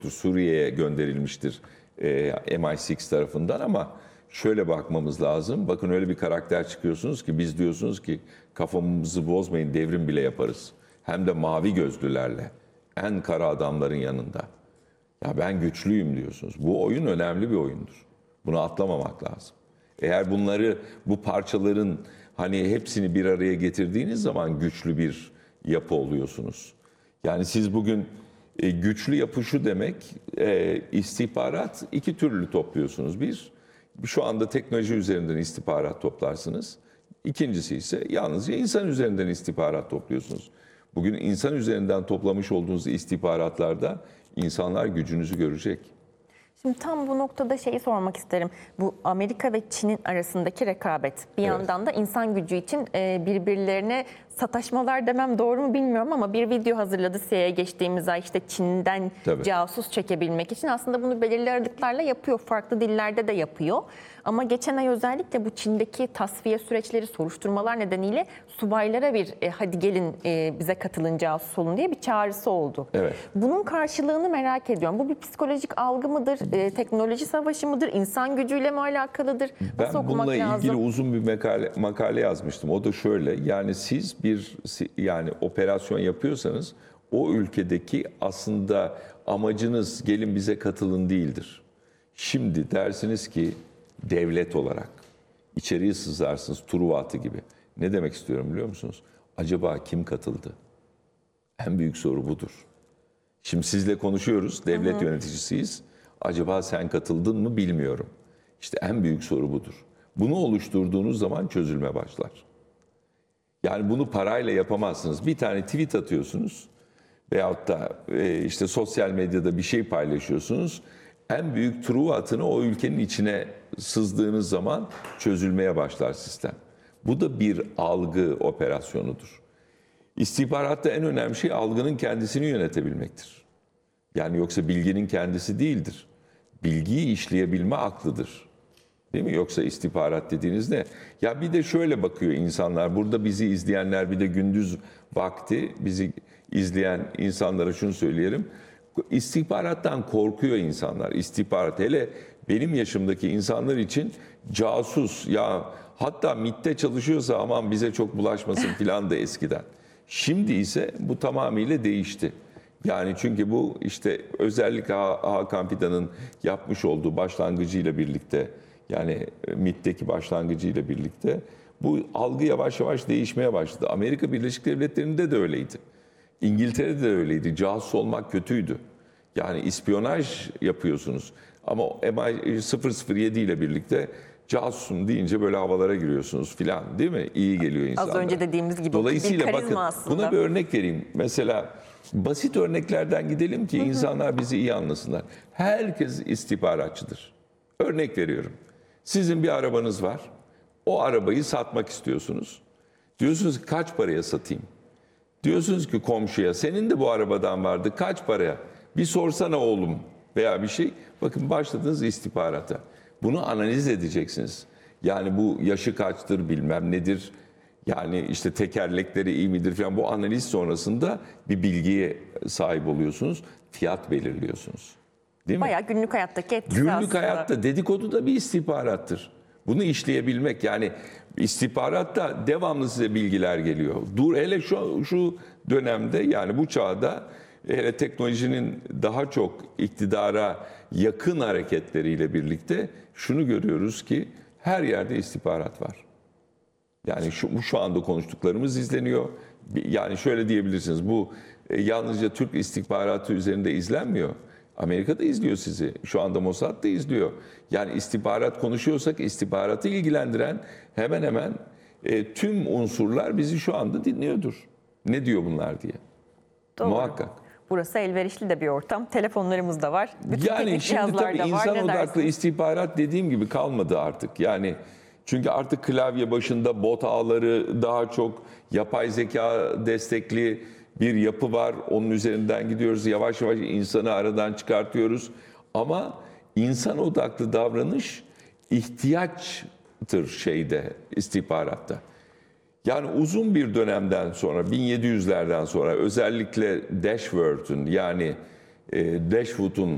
Suriye'ye gönderilmiştir MI6 tarafından ama şöyle bakmamız lazım. Bakın öyle bir karakter çıkıyorsunuz ki biz diyorsunuz ki kafamızı bozmayın devrim bile yaparız. Hem de mavi gözlülerle en kara adamların yanında. Ya ben güçlüyüm diyorsunuz. Bu oyun önemli bir oyundur. Bunu atlamamak lazım. Eğer bu parçaların hani hepsini bir araya getirdiğiniz zaman güçlü bir yapı oluyorsunuz. Yani siz bugün güçlü yapı şu demek, istihbarat iki türlü topluyorsunuz. Bir, şu anda teknoloji üzerinden istihbarat toplarsınız. İkincisi ise yalnızca insan üzerinden istihbarat topluyorsunuz. Bugün insan üzerinden toplamış olduğunuz istihbaratlarda insanlar gücünüzü görecek. Şimdi tam bu noktada şeyi sormak isterim. Bu Amerika ve Çin'in arasındaki rekabet. Bir yandan da insan gücü için birbirlerine sataşmalar demem doğru mu bilmiyorum ama bir video hazırladı CIA'ya geçtiğimiz ay işte Çin'den casus çekebilmek için. Aslında bunu belirli aralıklarla yapıyor. Farklı dillerde de yapıyor. Ama geçen ay özellikle bu Çin'deki tasfiye süreçleri, soruşturmalar nedeniyle subaylara bir hadi gelin bize katılın casus olun diye bir çağrısı oldu. Evet. Bunun karşılığını merak ediyorum. Bu bir psikolojik algı mıdır? Teknoloji savaşı mıdır? İnsan gücüyle mi alakalıdır? Nasıl Ben bununla lazım? ilgili uzun bir makale yazmıştım. O da şöyle. Yani siz yani operasyon yapıyorsanız o ülkedeki aslında amacınız gelin bize katılın değildir. Şimdi dersiniz ki devlet olarak içeriye sızarsınız Truva atı gibi. Ne demek istiyorum biliyor musunuz? Acaba kim katıldı? En büyük soru budur. Şimdi sizle konuşuyoruz, devlet yöneticisiyiz. Acaba sen katıldın mı bilmiyorum. İşte en büyük soru budur. Bunu oluşturduğunuz zaman çözülme başlar. Yani bunu parayla yapamazsınız. Bir tane tweet atıyorsunuz veyahut da işte sosyal medyada bir şey paylaşıyorsunuz. En büyük Truva atını o ülkenin içine sızdığınız zaman çözülmeye başlar sistem. Bu da bir algı operasyonudur. İstihbaratta en önemli şey algının kendisini yönetebilmektir. Yani yoksa bilginin kendisi değildir. Bilgiyi işleyebilme aklıdır. Değil mi? Yoksa istihbarat dediğiniz ne? Ya bir de şöyle bakıyor insanlar. Burada bizi izleyenler bir de gündüz vakti bizi izleyen insanlara şunu söyleyelim. İstihbarattan korkuyor insanlar. İstihbarat hele benim yaşımdaki insanlar için casus ya hatta MİT'te çalışıyorsa aman bize çok bulaşmasın filan da eskiden. Şimdi ise bu tamamıyla değişti. Yani çünkü bu işte özellikle Hakan Fidan'ın yapmış olduğu başlangıcıyla birlikte yani MİT'teki başlangıcıyla birlikte bu algı yavaş yavaş değişmeye başladı. Amerika Birleşik Devletleri'nde de öyleydi. İngiltere'de de öyleydi. Casus olmak kötüydü. Yani ispiyonaj yapıyorsunuz. Ama MI007 ile birlikte casusum deyince böyle havalara giriyorsunuz filan değil mi? İyi geliyor insanlara. Az önce dediğimiz gibi Dolayısıyla bir karizma bakın, aslında. buna bir örnek vereyim. Mesela basit örneklerden gidelim ki insanlar bizi iyi anlasınlar. Herkes istihbaratçıdır. Örnek veriyorum. Sizin bir arabanız var. O arabayı satmak istiyorsunuz. Diyorsunuz ki kaç paraya satayım? Diyorsunuz ki komşuya senin de bu arabadan vardı kaç paraya? Bir sorsana oğlum veya bir şey. Bakın başladınız istihbarata. Bunu analiz edeceksiniz. Yani bu yaşı kaçtır bilmem nedir. Yani işte tekerlekleri iyi midir falan. Bu analiz sonrasında bir bilgiye sahip oluyorsunuz. Fiyat belirliyorsunuz. Değil mi? Bayağı günlük hayattaki etkisi Günlük aslında. hayatta dedikodu da bir istihbarattır. Bunu işleyebilmek yani istihbaratta devamlı size bilgiler geliyor. Dur hele şu dönemde yani bu çağda hele teknolojinin daha çok iktidara yakın hareketleriyle birlikte şunu görüyoruz ki her yerde istihbarat var. Yani şu anda konuştuklarımız izleniyor. Yani şöyle diyebilirsiniz bu yalnızca Türk istihbaratı üzerinde izlenmiyor. Amerika'da izliyor sizi. Şu anda Mossad da izliyor. Yani istihbarat konuşuyorsak istihbaratı ilgilendiren hemen hemen tüm unsurlar bizi şu anda dinliyordur. Ne diyor bunlar diye. Doğru. Muhakkak. Burası elverişli de bir ortam. Telefonlarımız da var. Bütün Yani teknik şimdi cihazlar tabii da var. insan Ne odaklı dersiniz? istihbarat dediğim gibi kalmadı artık. Yani çünkü artık klavye başında bot ağları daha çok yapay zeka destekli bir yapı var. Onun üzerinden gidiyoruz. Yavaş yavaş insanı aradan çıkartıyoruz. Ama insan odaklı davranış ihtiyaçtır istihbaratta. Yani uzun bir dönemden sonra 1700'lerden sonra özellikle Dashwood'un yani Dashwood'un